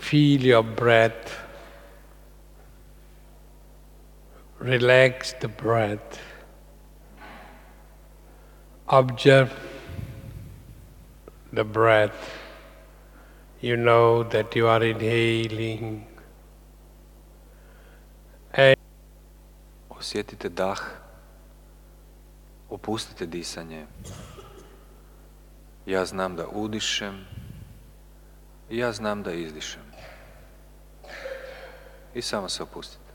Feel your breath. Relax the breath. Observe the breath. You know that you are inhaling. Osjetite dah. Opustite disanje. Ja znam da udišem i ja znam da izdišem. I samo se opustite.